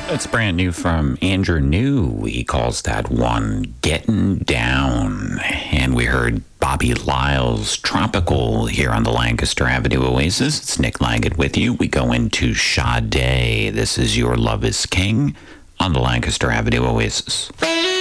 It's brand new from Andrew New. He calls that one Getting Down. And we heard Bobby Lyle's Tropical here on the Lancaster Avenue Oasis. It's Nick Laggett with you. We go into Sade. This is Your Love is King on the Lancaster Avenue Oasis.